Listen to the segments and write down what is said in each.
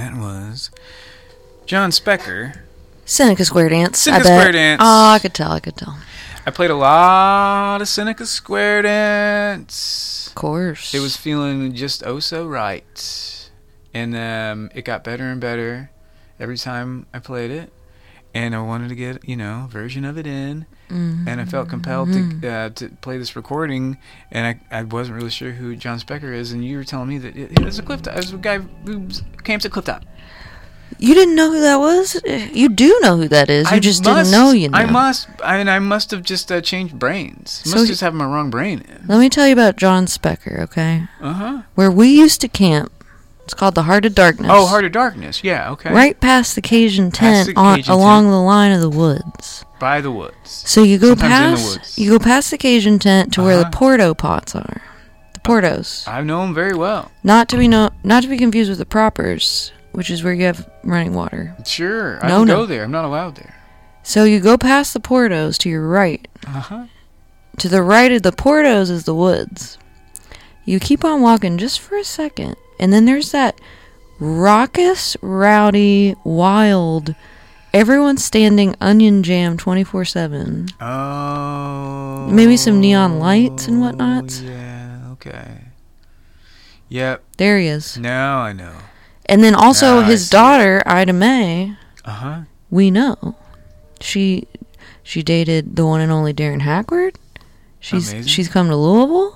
that was John Specker. Seneca Square Dance. Seneca I bet. Square Dance. Oh, I could tell. I played a lot of Seneca Square Dance. Of course. It was feeling just oh so right. And it got better and better every time I played it. And I wanted to get, a version of it in. Mm-hmm. And I felt compelled to play this recording. And I wasn't really sure who John Specker is. And you were telling me that it was a guy who camps at Clifftop. You didn't know who that was? You do know who that is. You just didn't know you knew. I must have just changed brains. Must just have my wrong brain in. Let me tell you about John Specker, okay? Uh-huh. Where we used to camp. It's called the Heart of Darkness. Oh, Heart of Darkness. Yeah, okay. Right past the Cajun tent along the line of the woods. By the woods. So you go past the Cajun tent to where the Porto pots are. The Portos. I know them very well. Not to be confused with the Proppers, which is where you have running water. Sure. I don't go there. I'm not allowed there. So you go past the Portos to your right. Uh-huh. To the right of the Portos is the woods. You keep on walking just for a second. And then there's that raucous, rowdy, wild, everyone's standing onion jam 24/7. Oh. Maybe some neon lights and whatnot. Yeah, okay. Yep. There he is. Now I know. And then also his daughter, Ida Mae. Uh-huh. We know. She dated the one and only Darren Hackworth. She's come to Louisville.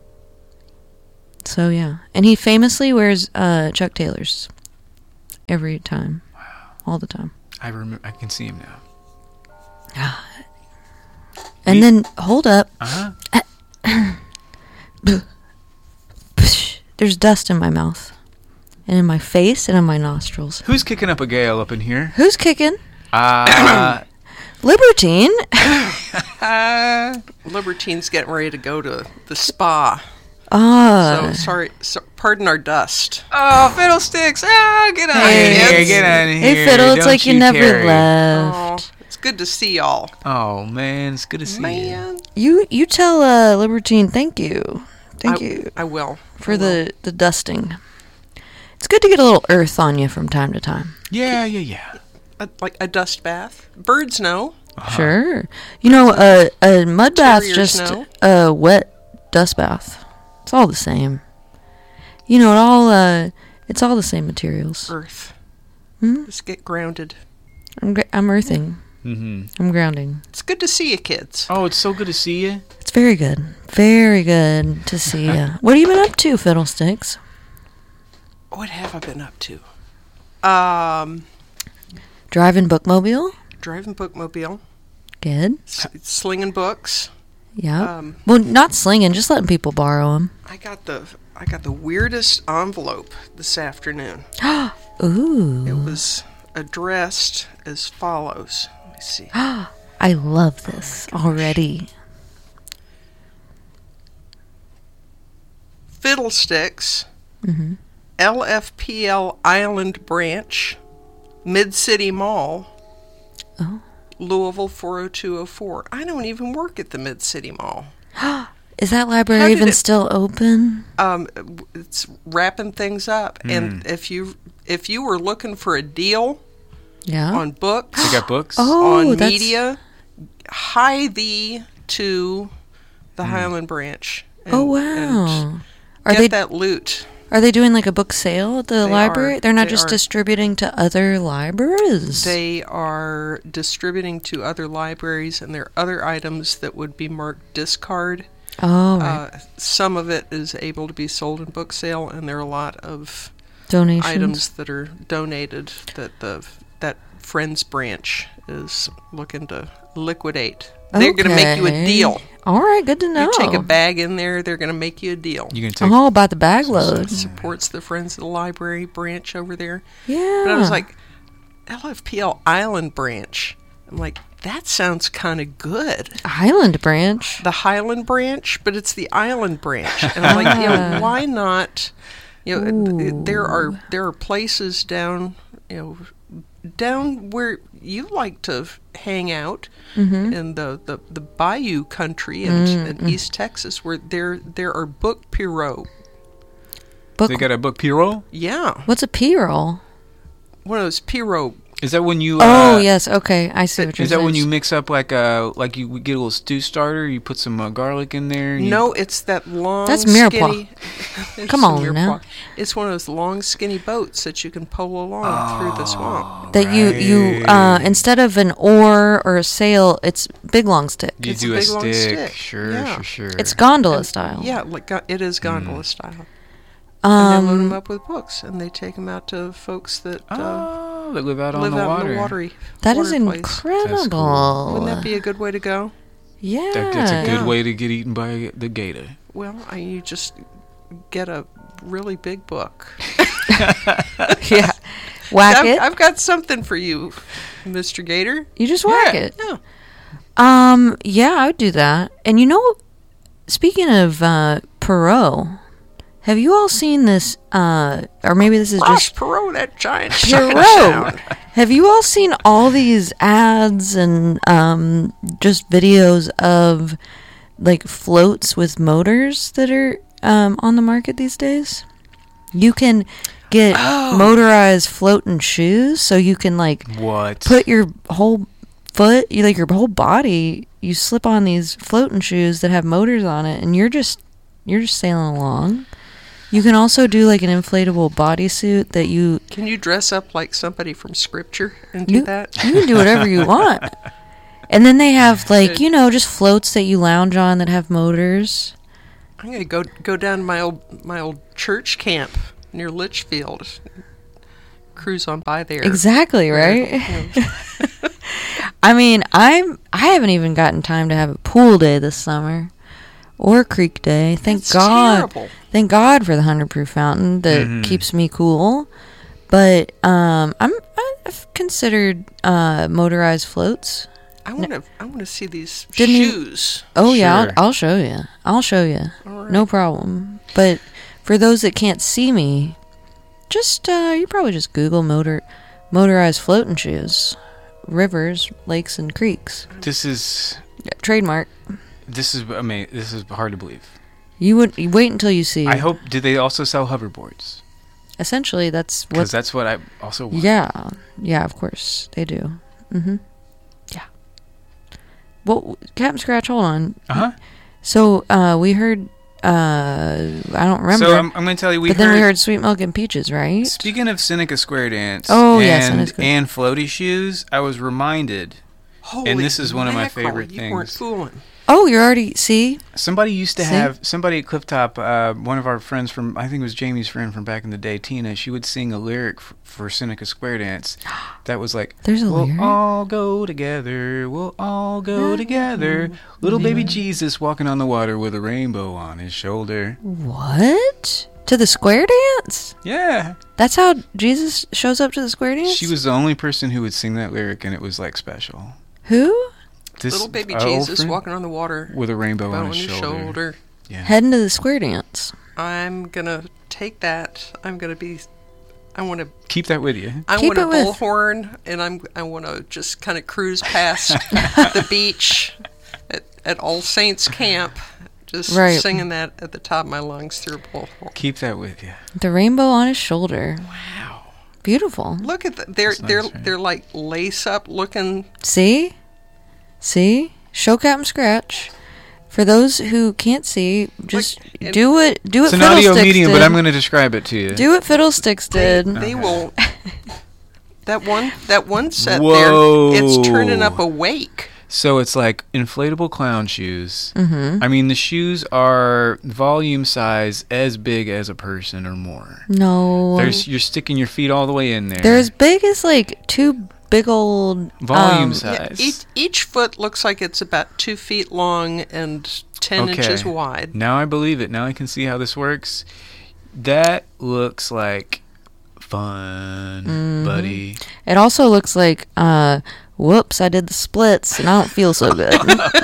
So yeah, and he famously wears Chuck Taylors every time. Wow. All the time. I remember. I can see him now. And then hold up. There's dust in my mouth, and in my face, and in my nostrils. Who's kicking up a gale up in here? Who's kicking? Libertine. Libertine's getting ready to go to the spa. So sorry. Pardon our dust. Oh, Fiddlesticks! Get out of here! Get out of here! Hey, Fiddle, it's like you never left. Oh, it's good to see y'all. Oh man, it's good to see you. You tell Libertine thank you. Thank you. I will. For the dusting. It's good to get a little earth on you from time to time. Yeah. Like a dust bath. Birds know. Sure. A mud bath's just a wet dust bath. It's all the same. It's all the same materials. Earth. Hmm? Just get grounded. I'm earthing. Mm-hmm. I'm grounding. It's good to see you, kids. Oh, it's so good to see you. It's very good. Very good to see you. What have you been up to, Fiddlesticks? What have I been up to? Driving bookmobile? Driving bookmobile. Good. Slinging books. Yeah. Well, not slinging, just letting people borrow them. I got the weirdest envelope this afternoon. Ooh. It was addressed as follows. Let me see. I love this already. Fiddlesticks. Mm-hmm. LFPL Island Branch. Mid-City Mall. Oh. Louisville 40204. I don't even work at the Mid-City Mall. Is that library even still open? It's wrapping things up. And if you were looking for a deal on books, they got books on media, hie thee to the Highland Branch. And, wow. Get that loot. Are they doing like a book sale at the library? They're not just distributing to other libraries? They are distributing to other libraries, and there are other items that would be marked discard. Oh, right. Some of it is able to be sold in book sale, and there are a lot of donations items that are donated that Friends branch is looking to liquidate. They're going to make you a deal. All right, good to know. You take a bag in there, they're going to make you a deal. You can take by the bag load. Supports the Friends of the Library branch over there. Yeah. But I was like, LFPL Island Branch. I'm like, that sounds kind of good. Highland Branch? The Highland Branch, but it's the Island Branch. And I'm like, why not? There are places down where you like to hang out in the Bayou country and East Texas, where there are book bureaux. They got a book bureau? Yeah. What's a bureau? one of those pirogue. Is that when you? Oh yes, okay, I see what you're Is saying. that when you mix up like you get a little stew starter? You put some garlic in there. No, it's that long. That's mirepoix. Skinny. Come on now. It's one of those long, skinny boats that you can pull along through the swamp. That you instead of an oar or a sail, it's big long stick. You It's do a a big, long stick. stick. Sure, Yeah. sure. It's gondola style. Yeah, like it is gondola style. And they load them Um, up with books, and they take them out to folks that They live out on live the out water. in the watery. that is water place. incredible. Wouldn't that be a good way to go? Yeah, That's a good Yeah. way to get eaten by the gator. Well, you just get a really big book. yeah. Whack it. I've got something for you, Mr. Gator. You just whack it. Yeah. Yeah, I would do that. And you know, speaking of Perot, have you all seen this? Or maybe this is Ross just Perot, that giant Perot. Have you all seen all these ads and just videos of like floats with motors that are on the market these days? You can get motorized floating shoes, so you can like What? put your whole foot, your whole body. You slip on these floating shoes that have motors on it, and you're just sailing along. You can also do like an inflatable bodysuit that you Can you dress up like somebody from Scripture and do that? You can do whatever you want. And then they have like, just floats that you lounge on that have motors. I'm gonna go down to my old church camp near Litchfield. Cruise on by there. Exactly, right? Yeah. I mean, I haven't even gotten time to have a pool day this summer or creek day. Thank That's God. terrible. Thank God for the 100 proof fountain that keeps me cool. But I've considered motorized floats. I want to see these Didn't you- shoes. Oh yeah, Sure. I'll show you. I'll show you. All right. No problem. But for those that can't see me, just you probably just Google motorized floating shoes, rivers, lakes, and creeks. This is Trademark. amazing. This is hard to believe. You wait until you see. I hope. Do they also sell hoverboards? Essentially, that's what. Because that's what I also want. Yeah. Of course they do. Yeah. Well, Captain Scratch, hold on. Uh-huh. So we heard. I don't remember. So I'm going to tell you, but then we heard Sweet Milk and Peaches, right? Speaking of Seneca Square Dance Seneca Square. and floaty shoes, I was reminded, Holy and this is one of my mackerel, favorite you weren't things. fooling. Oh, you're already see. Somebody used to See? have, somebody at Clifftop, one of our friends from, I think it was Jamie's friend from back in the day, Tina, she would sing a lyric for Seneca Square Dance that was like, There's a we'll lyric? all go together, we'll all go together, little baby Jesus walking on the water with a rainbow on his shoulder. What? To the square dance? Yeah. That's how Jesus shows up to the square dance? She was the only person who would sing that lyric, and it was like special. Who? This Little baby old Jesus friend walking on the water with a rainbow bow on his shoulder. Yeah. Heading to the square dance. I'm gonna take that. I want to. Keep that with you. I Keep want a it with. bullhorn, and I want to just kind of cruise past the beach at All Saints Camp, just Right. singing that at the top of my lungs through a bullhorn. Keep that with you. The rainbow on his shoulder. Wow. Beautiful. Look at That's nice, right? they're like lace up looking. See? Show Captain Scratch. For those who can't see, just Like, do it. Do it. It's an audio Fiddlesticks medium, did. but I'm going to describe it to you. Do what Fiddlesticks did. They will. That one set Whoa. there, it's turning up a wake. So it's like inflatable clown shoes. Mm-hmm. I mean, the shoes are volume size as big as a person or more. No. You're sticking your feet all the way in there. They're as big as like two big old Volume Yeah, size. each foot looks like it's about 2 feet long and 10 inches wide. Now I believe it. Now I can see how this works. That looks like fun, Mm-hmm. buddy. It also looks like, whoops, I did the splits and I don't feel so good.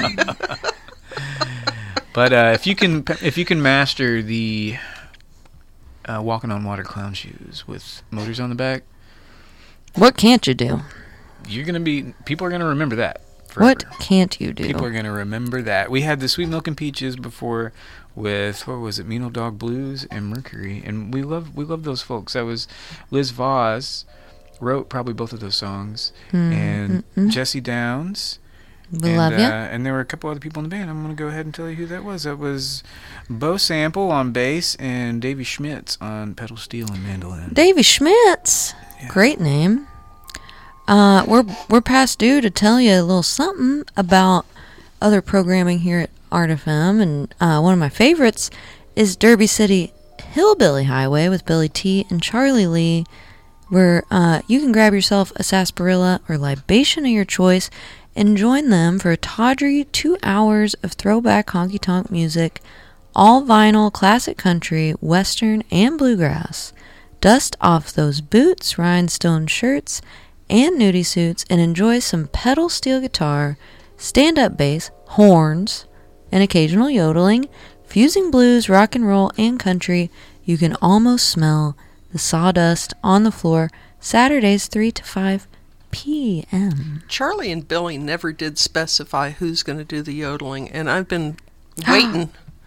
But if you can master the walking on water clown shoes with motors on the back, What can't you do? people are gonna remember that forever. What can't you do? People are gonna remember that. We had the Sweet Milk and Peaches before with, what was it, Mean Old Dog Blues and Mercury, and we love those folks. That was Liz Voss wrote probably both of those songs. And Jesse Downs. We love you. And there were a couple other people in the band. I'm going to go ahead and tell you who that was. That was Bo Sample on bass and Davey Schmitz on pedal steel and mandolin. Davey Schmitz. Yeah. Great name. We're past due to tell you a little something about other programming here at Art FM, and one of my favorites is Derby City Hillbilly Highway with Billy T and Charlie Lee, where you can grab yourself a sarsaparilla or libation of your choice and join them for a tawdry 2 hours of throwback honky-tonk music, all vinyl, classic country, western, and bluegrass. Dust off those boots, rhinestone shirts, and nudie suits, and enjoy some pedal steel guitar, stand-up bass, horns, and occasional yodeling, fusing blues, rock and roll, and country. You can almost smell the sawdust on the floor, Saturdays 3 to 5 p.m. Charlie and Billy never did specify who's going to do the yodeling, and I've been waiting.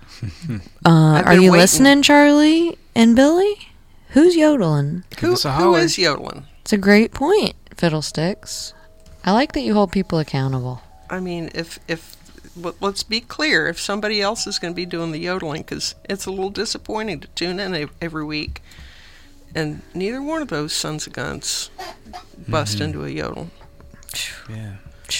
Are you listening, Charlie and Billy? Who's yodeling? Who is yodeling? It's a great point, Fiddlesticks. I like that you hold people accountable. I mean, let's be clear, if somebody else is going to be doing the yodeling, because it's a little disappointing to tune in every week, and neither one of those sons of guns bust into a yodel. Yeah.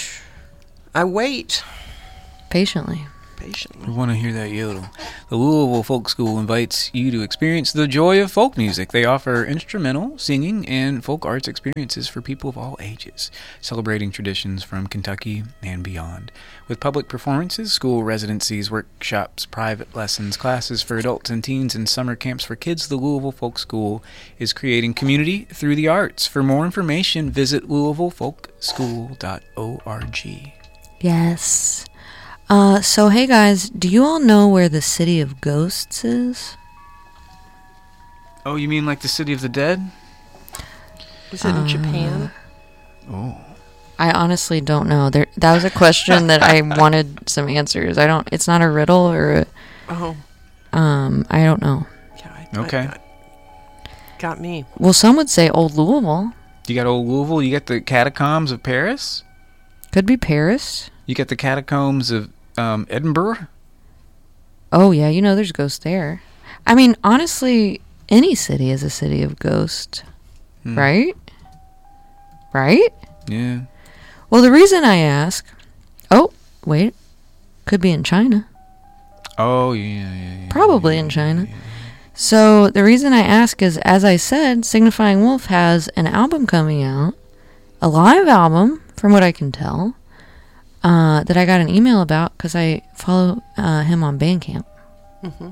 I wait. Patiently. We want to hear that yodel. The Louisville Folk School invites you to experience the joy of folk music. They offer instrumental, singing, and folk arts experiences for people of all ages, celebrating traditions from Kentucky and beyond. With public performances, school residencies, workshops, private lessons, classes for adults and teens, and summer camps for kids, the Louisville Folk School is creating community through the arts. For more information, visit louisvillefolkschool.org. Yes. So hey guys, do you all know where the City of Ghosts is? Oh, you mean like the City of the Dead? Is it in Japan? Oh. I honestly don't know. That was a question that I wanted some answers. It's not a riddle or I don't know. Yeah, okay. Got me. Well, some would say Old Louisville. You got Old Louisville, you got the catacombs of Paris? Could be Paris. You got the catacombs of Edinburgh? Oh, yeah, there's ghosts there. I mean, honestly, any city is a city of ghosts, right? Right? Yeah. Well, the reason I ask... Oh, wait. Could be in China. Oh, yeah. Probably in China. Yeah. So, the reason I ask is, as I said, Signifying Wolf has an album coming out. A live album, from what I can tell. That I got an email about because I follow him on Bandcamp. Mm-hmm.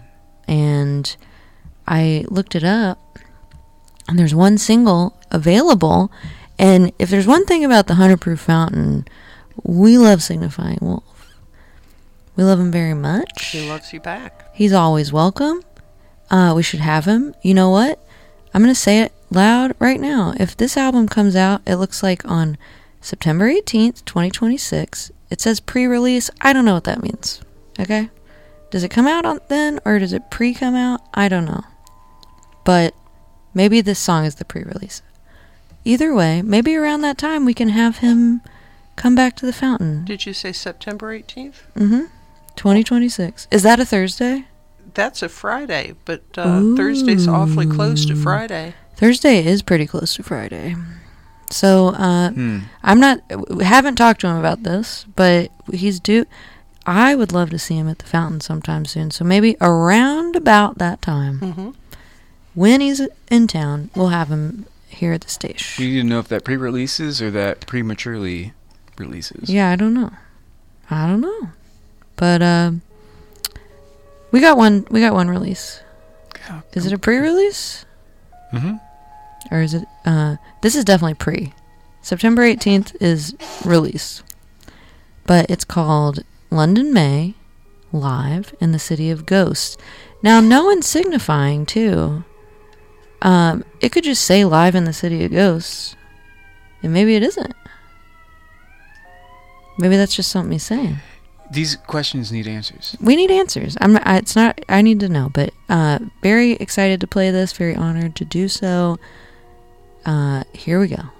And I looked it up, and there's one single available. And if there's one thing about the 100 Proof Fountain, we love Signifying Wolf. We love him very much. He loves you back. He's always welcome. We should have him. You know what? I'm going to say it loud right now. If this album comes out, it looks like on September 18th, 2026. It says pre-release. I don't know what that means. Okay? Does it come out then, or does it pre-come out? I don't know. But maybe this song is the pre-release. Either way, maybe around that time we can have him come back to the fountain. Did you say September 18th? Mm-hmm. 2026. Is that a Thursday? That's a Friday, but Thursday's awfully close to Friday. Thursday is pretty close to Friday. So, haven't talked to him about this, but he's due. I would love to see him at the fountain sometime soon. So maybe around about that time, when he's in town, we'll have him here at the station. You didn't know if that pre-releases or that prematurely releases. Yeah, I don't know. But we got one release. Yeah. Is it a pre-release? Mm-hmm. Or is it, this is definitely pre. September 18th is release. But it's called London May, live in the City of Ghosts. Now, no one's signifying, too. It could just say live in the City of Ghosts. And maybe it isn't. Maybe that's just something he's saying. These questions need answers. We need answers. I need to know. But very excited to play this. Very honored to do so. Here we go.